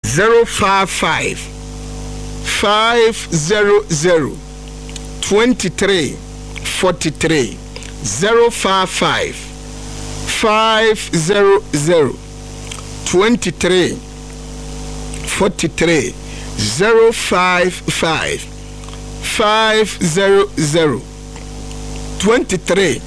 055 500 23 43 055 500 23 43 055 500 23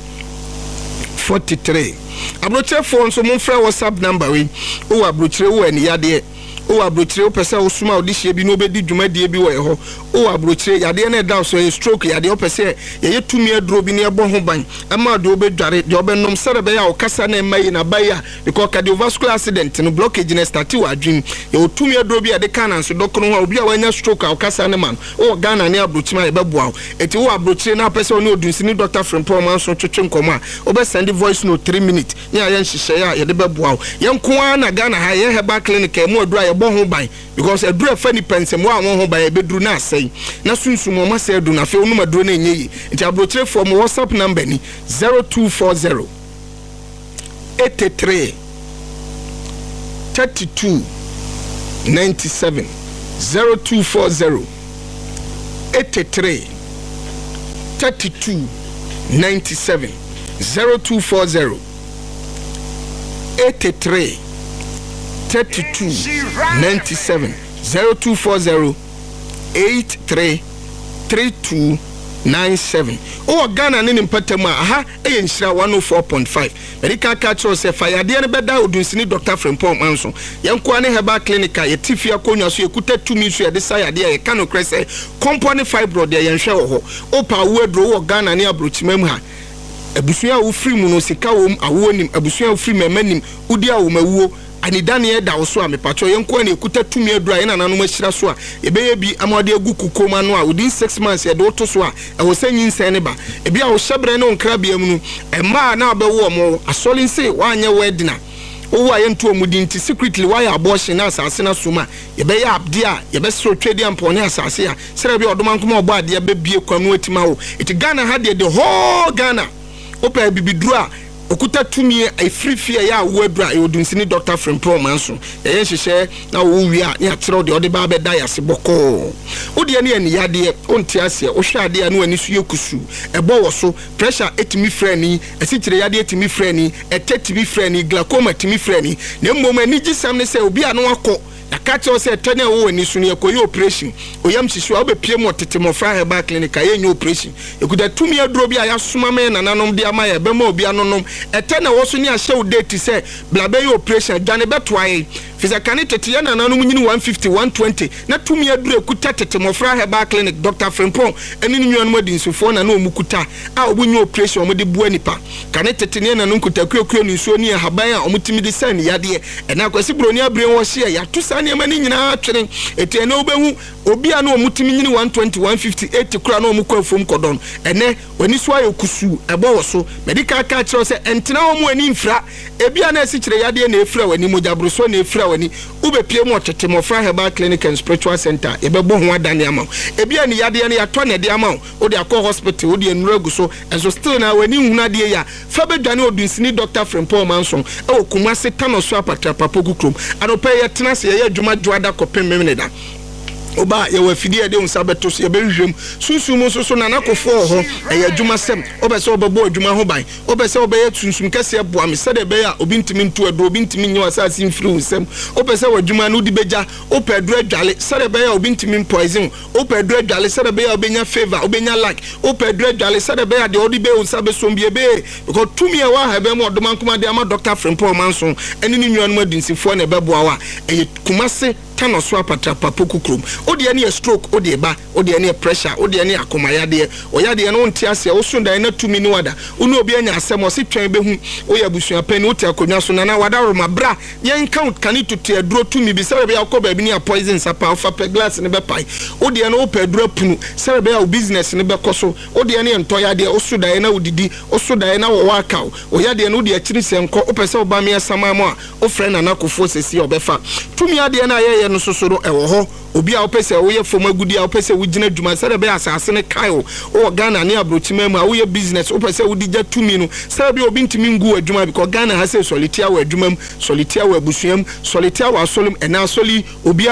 43 abrochire phone so mon frère WhatsApp number we o abrochire wo ani yade o abrochire o pese o suma odihie bi no obedi dwumadie bi wo ho o abrochire yade na da so stroke yade o pese ye tumi aduro bi na ebo ho ban ama de obedware de obenom serebe ya o kasa na mai na baya because cardiovascular accident no blockage na start wa adwin ye tumi aduro bi yade kana so dokoro ho obi a wanya stroke o kasa na man o Ghana na abrochire be boa eti o abrochire na pese o ne odunsini Dr. Frimpong Manson twetwe nkomo a o be send voice note 3 minutes nya ye nhihye ya ye de be boa ye nko na Ghana ha ye herbal clinic e mo adura ye bo ho ban because adura fa ni pensem wa ho ban e beduru na asai na sunsun mo ma se adu na fe onu maduro na enyeyi nti abrochire for mo WhatsApp number ni 0240 83 32 97 0240 83 32 97 0240 83 32 97 0240 83 32 97 o Ghana ne mpatam aha enhyira 104.5 America catch say fire de ne beda odunsini Dr. Frimpong Manson yenko ane herbal clinic ye tifia konwa so ekuta tumi so ye de sayade ye kano krese compound fibroid de yenhwe wo ho o pa wo adro wo Ghana ne abrochimam ha abusua wo free mu no sika wo awo nim abusua wo free memanim udi awo mawuo anidane ye da wo so amepacho yenko na ekuta tumi adura ye nananom ahyira so a ebeye bi amode agu kukoma no a within 6 months ye de oto so a wo sanyin sen ne ba ebi a wo hyebre ne onkra bia mu no ema na abewo mo asolin say wanye wedina owa ye nto omudi nti secretly why abortion na asase na soma ye be ya abde a ye be so twedi ampone asase a sere bi odomankoma obo ade be bie kwanu atima wo it Ghana had the whole Ghana opa bibiduru a okuta tumi e free fear ya wo adura e odunsini Dr. Frimpong Manson ye nhihye na wo wi a ya tro de ode ba be da yase boko ode ne ani yade onti ase o hwa ade anu ani su yekusu ebo wo so pressure etimi frani esikyire yade etimi frani etetimi frani glaucoma etimi frani na mmom ani gisam ne se obi anu akọ akati o se tene wo ani su ne ekoyi operation oyam hihye obepie mo tetemo fra herbal clinic ayenye operation ekuda tumi aduro bi aya soma me nananom de ama ye be ma obi anonom etene wo so ne ahye wo date se blabe operation dwane beto aye fizakani tete ya nananom nyini 150 120 na tumi aduro ekuta tetemo fra herbal clinic Dr. Frimpong eni ni nwanum adinsufo na na omukuta a obunye operation omode bua nipa kane tete ne nananom kutakua ni so ni haban a omutimi de san yade ena kwasi broni abre wo hye ya tusa ne mani nyina twene ete na obehu obi a na omutimi nyini 120 150 80 kura na omukofom kodon ene wani so ayokusu ebo wo so medical ka kire se entena omu ani mfra ebi a na esikyire yade na efra wani mojabro so na efra wani ubepie mo tetemo fra herbal clinic and spiritual center ebebo ho adane ama ebi a ni yade na yato na de ama o de akọ hospital o de enuragu so enso still na wani hunade ya fa bedwane odunsini Dr. Frimpong Manson e Kumasi tano so apatra papogu krom anope ye tena se ye adwuma dwada kopem memneda oba ye wafidie de unsa beto so ye behwem sunsun so na nakofo ho ye adwuma sem obese obebo adwuma ho ban obese obeye sunsun kase eboa me sede be ya obi ntimi ntu adu obi ntimi nyi wasase mfiri unsem obese wadwuma no di beja opedu adwale sede be ya obi ntimi poison opedu adwale sede be ya obenya favor obenya like opedu adwale sede be ya de odi be unsa be sombie be because tumi e wa ha be mo odomankoma de ama Dr. Frimpong Manson eni ni nwanum adinsifo na beboa wa Kumasi tano so apatra papoku krom odi ene stroke odi ba odi ene pressure odi ene akomayade oyade ene onti ase osunda ene tumi ni wada unu obi anya asem osi twen behu oya busua pani oti akonwa so na wada roma bra yen count kanito te aduro tumi bi sebe ya koba bi ni poison sapa ofa pe glass ne be pai odi ene opa aduro punu sebe ya business ne be koso odi ene ntoyade osuda ene odidi osuda ene wo waka oyade ene odi akiri senko opese oba me samamo a ofre na nakofo sesi obefa tumi ade ene aye no sosoro ewo ho obi a opese wo ye fom agudi a opese wo gina dwuma sere be asase ne kaio o Ghana ne abrochima mu a wo ye business opese wo digya tumi no sere be obi ntimi ngu adwuma because Ghana ha se solitia wo adwuma solitaire wo abusuam solitaire wo asolum ena asoli obi